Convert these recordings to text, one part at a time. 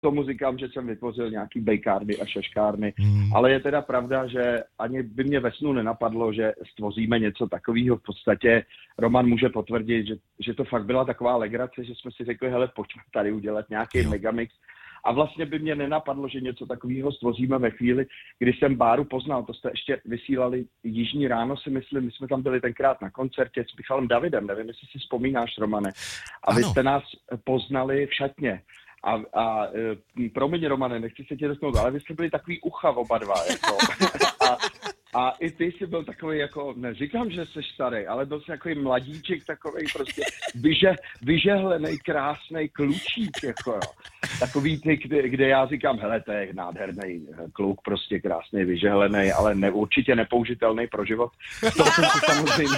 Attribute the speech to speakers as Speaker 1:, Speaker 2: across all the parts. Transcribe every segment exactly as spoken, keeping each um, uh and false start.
Speaker 1: tomu říkám, že jsem vytvořil nějaký bejkárny a šaškárny, hmm. ale je teda pravda, že ani by mě ve snu nenapadlo, že stvoříme něco takového. V podstatě Roman může potvrdit, že, že to fakt byla taková legrace, že jsme si řekli, hele, pojďme tady udělat nějaký jo. megamix. A vlastně by mě nenapadlo, že něco takového stvoříme ve chvíli, kdy jsem Báru poznal. To jste ještě vysílali Jižní ráno, si myslím. My jsme tam byli tenkrát na koncertě s Michalem Davidem. Nevím, jestli si vzpomínáš, Romane. A vy jste nás poznali v šatně. A, a promiň, Romane, nechci se tě dotknout, ale vy jste byli takový ucha oba dva. Jako. a, a i ty jsi byl takový jako, neříkám, že jsi starý, ale byl jsi takový mladíček, takový prostě vyže, vyžehlený, krásný klučík, jako jo. Takový ty, kde, kde já říkám, hele, to je nádherný kluk, prostě krásný, vyžehlený, ale ne, určitě nepoužitelný pro život. V tom jsem se samozřejmě,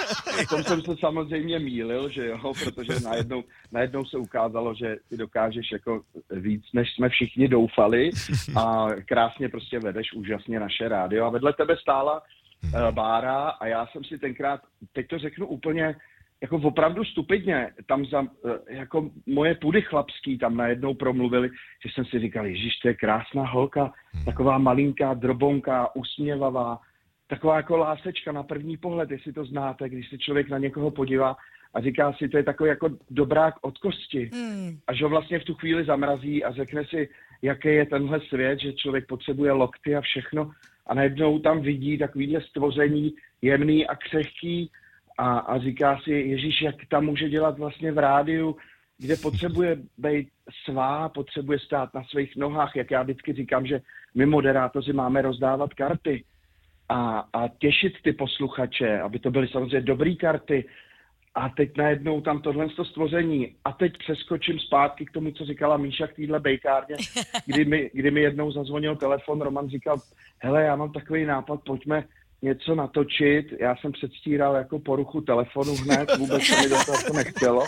Speaker 1: v tom jsem se samozřejmě mýlil, že jo, protože najednou, najednou se ukázalo, že ty dokážeš jako víc, než jsme všichni doufali a krásně prostě vedeš úžasně naše rádio a vedle tebe stála uh, Bára a já jsem si tenkrát, teď to řeknu úplně jako opravdu stupidně, tam za, uh, jako moje pudy chlapský tam najednou promluvili, že jsem si říkal, ježiš, to je krásná holka, taková malinká, drobonká, usměvavá, taková jako lásečka na první pohled, jestli to znáte, když se člověk na někoho podívá a říká si, to je takový jako dobrák od kosti. Hmm. A že ho vlastně v tu chvíli zamrazí a řekne si, jaký je tenhle svět, že člověk potřebuje lokty a všechno a najednou tam vidí takovýhle stvoření jemný a křehký a, a říká si, ježíš, jak tam může dělat vlastně v rádiu, kde potřebuje být svá, potřebuje stát na svých nohách, jak já vždycky říkám, že my moderátoři máme rozdávat karty a, a těšit ty posluchače, aby to byly samozřejmě dobrý karty. A teď najednou tam tohle stvoření. A teď přeskočím zpátky k tomu, co říkala Míša k téhle bejkárně, kdy mi, kdy mi jednou zazvonil telefon, Roman říkal, hele, já mám takový nápad, pojďme něco natočit. Já jsem předstíral jako poruchu telefonu hned, vůbec se mi do toho nechtělo.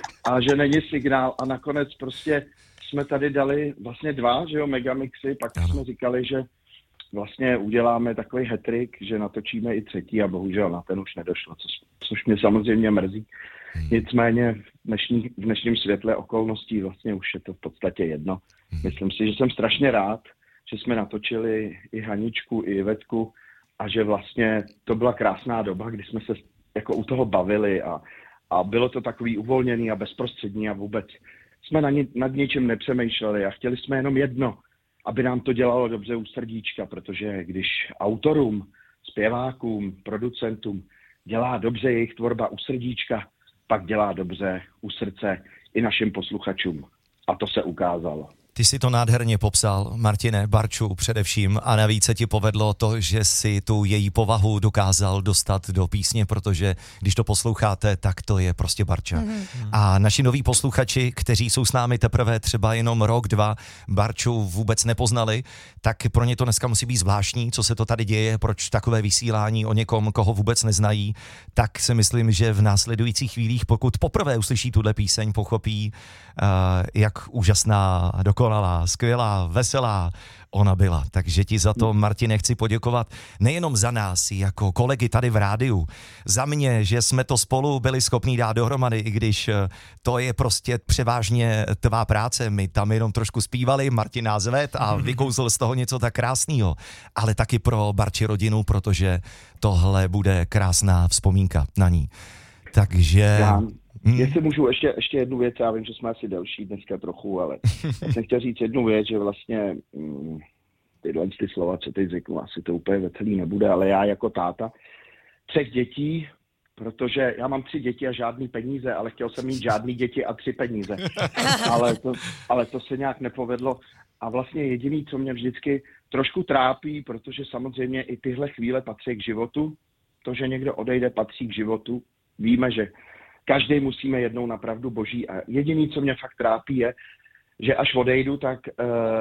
Speaker 1: A že není signál. A nakonec prostě jsme tady dali vlastně dva, že jo, megamixy, pak ano. jsme říkali, že vlastně uděláme takový hat-trick, že natočíme i třetí a bohužel na ten už nedošlo, což, což mě samozřejmě mrzí. Hmm. Nicméně v, dnešní, v dnešním světle okolností vlastně už je to v podstatě jedno. Hmm. Myslím si, že jsem strašně rád, že jsme natočili i Haničku, i Ivetku a že vlastně to byla krásná doba, kdy jsme se jako u toho bavili a, a bylo to takový uvolněný a bezprostřední a vůbec jsme na ni, nad ničem nepřemýšleli a chtěli jsme jenom jedno, aby nám to dělalo dobře u srdíčka, protože když autorům, zpěvákům, producentům dělá dobře jejich tvorba u srdíčka, pak dělá dobře u srdce i našim posluchačům. A to se ukázalo.
Speaker 2: Ty si to nádherně popsal, Martine, Barču především, a navíc se ti povedlo to, že si tu její povahu dokázal dostat do písně, protože když to posloucháte, tak to je prostě Barča. Mm-hmm. A naši noví posluchači, kteří jsou s námi teprve třeba jenom rok, dva, Barču vůbec nepoznali, tak pro ně to dneska musí být zvláštní, co se to tady děje, proč takové vysílání o někom, koho vůbec neznají, tak si myslím, že v následujících chvílích, pokud poprvé uslyší tuhle píseň, pochopí, uh, jak úžasná, dokonalá, skvělá, veselá ona byla. Takže ti za to, Martine, chci poděkovat nejenom za nás, jako kolegy tady v rádiu, za mě, že jsme to spolu byli schopní dát dohromady, i když to je prostě převážně tvá práce. My tam jenom trošku zpívali, Martin nás ved a vykouzl z toho něco tak krásného, ale taky pro Barči rodinu, protože tohle bude krásná vzpomínka na ní. Takže...
Speaker 1: Já, jestli můžu ještě, ještě jednu věc, já vím, že jsme asi delší dneska trochu, ale já jsem chtěl říct jednu věc, že vlastně mm, tyhle ty slova, co teď řeknu, asi to úplně veselý nebude, ale já jako táta třech dětí, protože já mám tři děti a žádný peníze, ale chtěl jsem mít žádný děti a tři peníze. Ale to, ale to se nějak nepovedlo. A vlastně jediný, co mě vždycky trošku trápí, protože samozřejmě i tyhle chvíle patří k životu, to, že někdo odejde, patří k životu. Víme, že každý musíme jednou na pravdu boží. A jediný, co mě fakt trápí, je, že až odejdu, tak uh,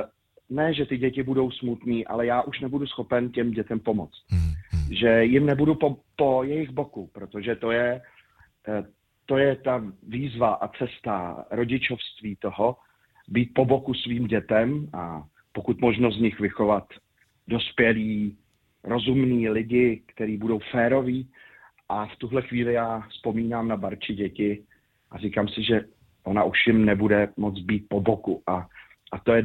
Speaker 1: ne, že ty děti budou smutný, ale já už nebudu schopen těm dětem pomoct. Hmm, hmm. Že jim nebudu po, po jejich boku, protože to je, uh, to je ta výzva a cesta rodičovství toho, být po boku svým dětem a pokud možno z nich vychovat dospělí, rozumní lidi, kteří budou féroví. A v tuhle chvíli já vzpomínám na Barči děti a říkám si, že ona už jim nebude moc být po boku. A A to je